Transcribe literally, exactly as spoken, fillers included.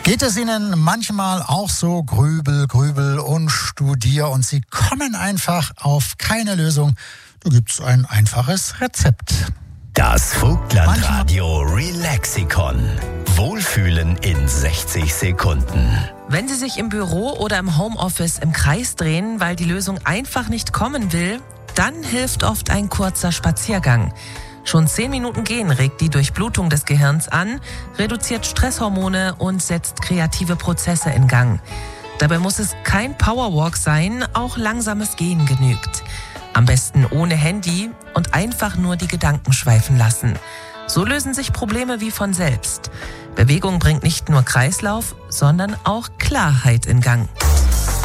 Geht es Ihnen manchmal auch so, grübel, grübel und studier und Sie kommen einfach auf keine Lösung? Da gibt's ein einfaches Rezept. Das Vogtlandradio Relaxikon. Wohlfühlen in sechzig Sekunden. Wenn Sie sich im Büro oder im Homeoffice im Kreis drehen, weil die Lösung einfach nicht kommen will, dann hilft oft ein kurzer Spaziergang. Schon zehn Minuten gehen regt die Durchblutung des Gehirns an, reduziert Stresshormone und setzt kreative Prozesse in Gang. Dabei muss es kein Powerwalk sein, auch langsames Gehen genügt. Am besten ohne Handy und einfach nur die Gedanken schweifen lassen. So lösen sich Probleme wie von selbst. Bewegung bringt nicht nur Kreislauf, sondern auch Klarheit in Gang.